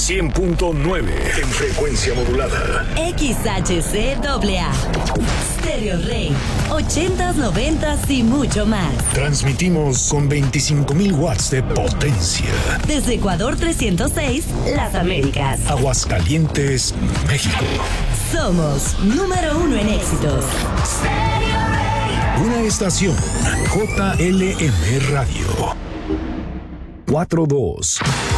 100.9 en frecuencia modulada. XHCAA. Stereo Rey. 80s, 90s y mucho más. Transmitimos con 25,000 watts de potencia. Desde Ecuador 306, Las Américas. Aguascalientes, México. Somos número 1 en éxitos. Una estación JLM Radio. 42.